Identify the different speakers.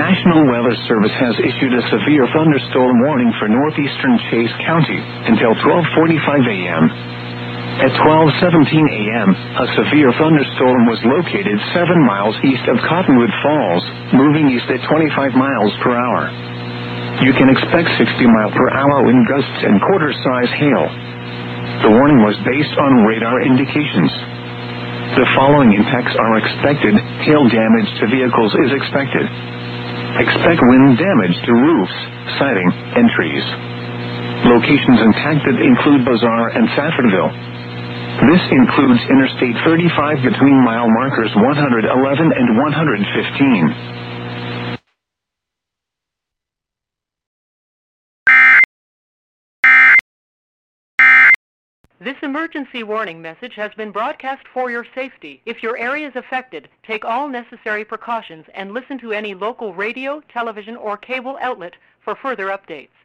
Speaker 1: National Weather Service has issued a severe thunderstorm warning for northeastern Chase County until 12:45 a.m. At 12:17 a.m., a severe thunderstorm was located 7 miles east of Cottonwood Falls, moving east at 25 miles per hour. You can expect 60-mile-per-hour wind gusts and quarter-size hail. The warning was based on radar indications. The following impacts are expected. Hail damage to vehicles is expected. Expect wind damage to roofs, siding, and trees. Locations impacted include Bazaar and Saffordville. This includes Interstate 35 between mile markers 111 and 115.
Speaker 2: This emergency warning message has been broadcast for your safety. If your area is affected, take all necessary precautions and listen to any local radio, television, or cable outlet for further updates.